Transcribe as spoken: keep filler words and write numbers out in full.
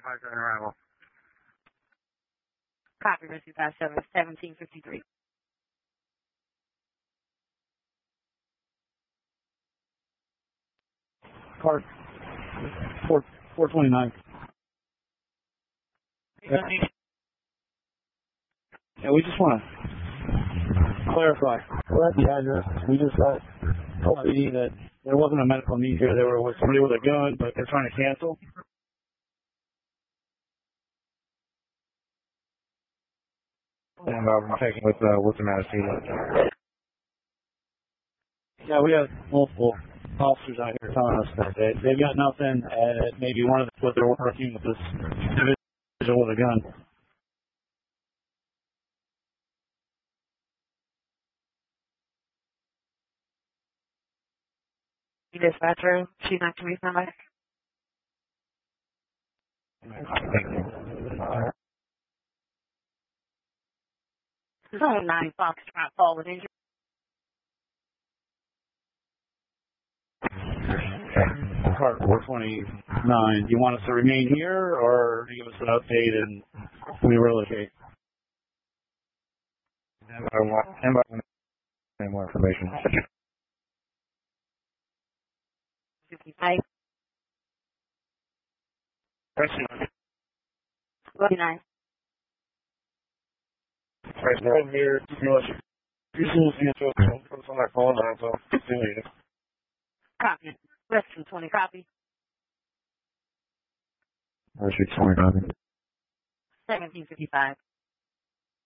five seven arrival. Copy, Rescue five seven, seventeen fifty-three. Car four four twenty nine. Yeah, we just want to clarify. We're at the address. We just got told that there wasn't a medical need here. There was somebody with a gun, but they're trying to cancel. And uh, I'm checking with uh, with the Massey. Yeah, we have multiple officers out here telling us that they, they've got nothing. Uh, maybe one of the what they're working with this individual with a gun. Dispatcher, she's not to read somebody. Thank you. Zone nine Foxtrot fall with injury. Part four twenty-nine. Do you want us to remain here or give us an update and we relocate? Anybody want, anybody want any more information? fifty-five. forty-nine. Right, we're in here. You're on that phone now, so continue. Copy. Rescue twenty, copy. Rescue twenty, copy. seventeen fifty-five.